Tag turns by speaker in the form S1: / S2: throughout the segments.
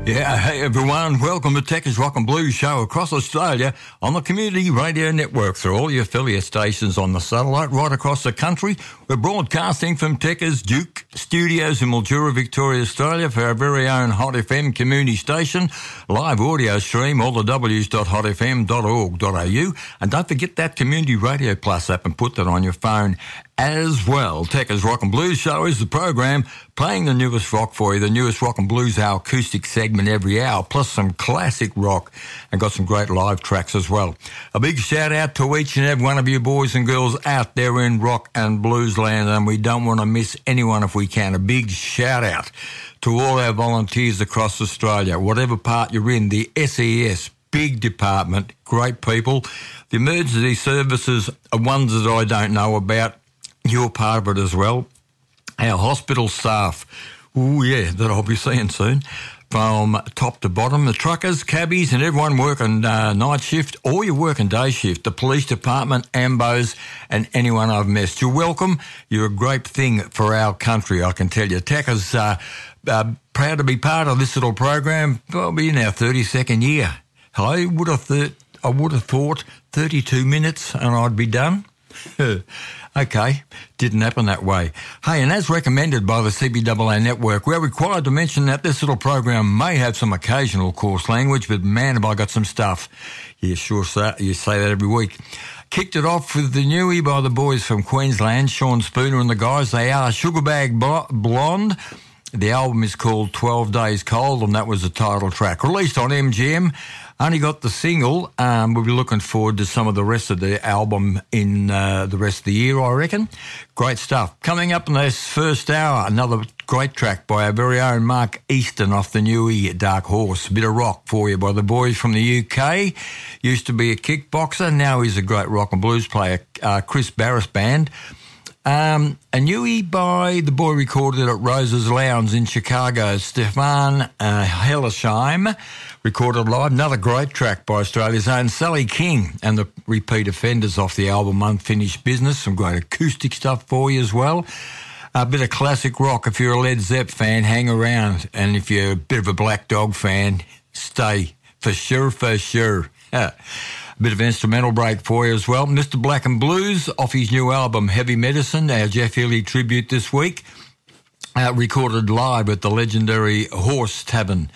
S1: Yeah, hey everyone, welcome to Techers Rock and Blues show across Australia on the Community Radio Network through all your affiliate stations on the satellite right across the country. We're broadcasting from Techers Duke Studios in Mildura, Victoria, Australia for our very own Hot FM community station. Live audio stream, all the w's.hotfm.org.au. And don't forget that Community Radio Plus app and put that on your phone as well. Techers Rock and Blues show is the program playing the newest rock for you, the newest rock and blues, our acoustic segment every hour, plus some classic rock, and got some great live tracks as well. A big shout out to each and every one of you boys and girls out there in rock and blues land, and we don't want to miss anyone if we can. A big shout out to all our volunteers across Australia, whatever part you're in, the SES, big department, great people. The emergency services are ones that I don't know about. You're part of it as well. Our hospital staff, that I'll be seeing soon, from top to bottom. The truckers, cabbies and everyone working night shift or you're working day shift. The police department, AMBOs and anyone I've missed. You're welcome. You're a great thing for our country, I can tell you. Techers proud to be part of this little program. We'll be in our 32nd year. I would have thought 32 minutes and I'd be done. Okay, didn't happen that way. Hey, and as recommended by the CBAA network, we're required to mention that this little program may have some occasional coarse language, but man, have I got some stuff. You sure say, you say that every week. Kicked it off with the newie by the boys from Queensland, Sean Spooner and the guys. They are Sugarbag Blonde. The album is called 12 Days Cold, and that was the title track. Released on MGM. Only got the single. We'll be looking forward to some of the rest of the album in the rest of the year, I reckon. Great stuff. Coming up in this first hour, another great track by our very own Mark Easton off the newie Dark Horse. A bit of rock for you by the boys from the UK. Used to be a kickboxer. Now he's a great rock and blues player. Chris Barris Band. A newie by the boy recorded at Rose's Lounge in Chicago, Stefan Hellesheim, recorded live. Another great track by Australia's own Sally King and the repeat offenders off the album Unfinished Business. Some great acoustic stuff for you as well. A bit of classic rock. If you're a Led Zepp fan, hang around. And if you're a bit of a Black Dog fan, stay. For sure, for sure. A bit of instrumental break for you as well. Mr. Black and Blues off his new album Heavy Medicine, our Jeff Healey tribute this week, recorded live at the legendary Horse Tavern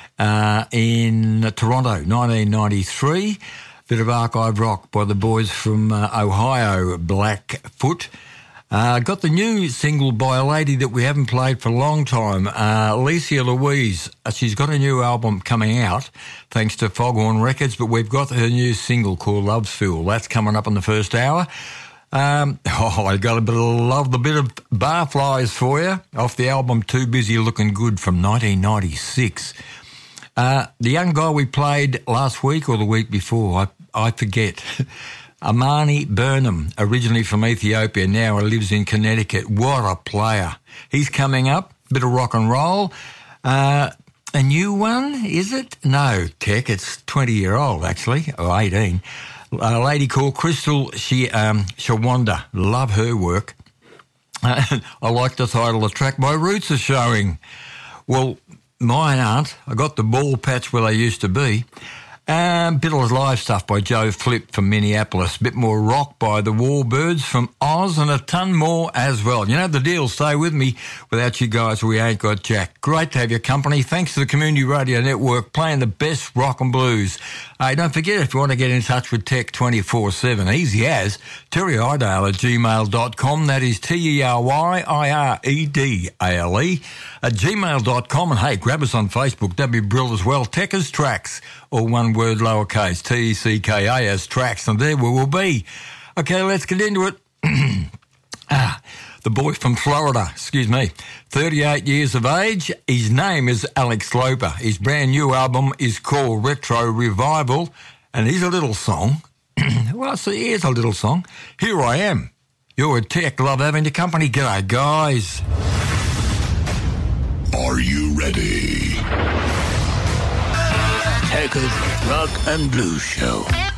S1: in Toronto, 1993. Bit of archive rock by the boys from Ohio, Blackfoot. Got the new single by a lady that we haven't played for a long time, Alicia Louise. She's got a new album coming out, thanks to Foghorn Records, but we've got her new single called Love's Fool. That's coming up in the first hour. I got a bit of Barflies for you off the album Too Busy Looking Good from 1996. The young guy we played last week or the week before, I forget. Amani Burnham, originally from Ethiopia, now lives in Connecticut. What a player. He's coming up, bit of rock and roll. A new one, is it? No, Tech, it's 20-year-old actually, or 18. A lady called Crystal Shawanda. Love her work. I like the title of the track. My roots are showing. Well, mine aren't. I got the ball patch where they used to be. Bit of live stuff by Joe Flip from Minneapolis. Bit more rock by the Warbirds from Oz and a ton more as well. You know the deal. Stay with me. Without you guys, we ain't got jack. Great to have your company. Thanks to the Community Radio Network playing the best rock and blues. Hey, don't forget if you want to get in touch with Tech 24/7, easy as terryidale@gmail.com. That is TERYIREDALE at gmail.com. And hey, grab us on Facebook. That'd be brilliant as well. Techers Tracks, or one word lowercase, TECKAS Tracks, and there we will be. Okay, let's get into it. The boy from Florida, 38 years of age. His name is Alex Loper. His brand new album is called Retro Revival, and here's a little song. Well, so here's a little song. Here I Am. You're a Tech. Love having your company. G'day, guys.
S2: Are you ready?
S3: Techers Rock and Blues Show.